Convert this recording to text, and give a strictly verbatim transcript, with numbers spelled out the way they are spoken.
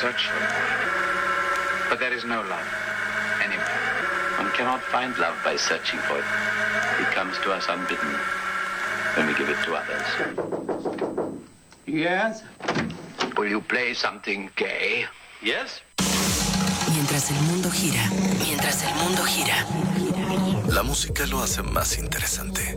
search for it. But there is no love anywhere. One cannot find love by searching for it. It comes to us unbidden when we give it to others. Yes? Will you play something gay? Yes? Mientras el mundo gira, mientras el mundo gira. La música lo hace más interesante.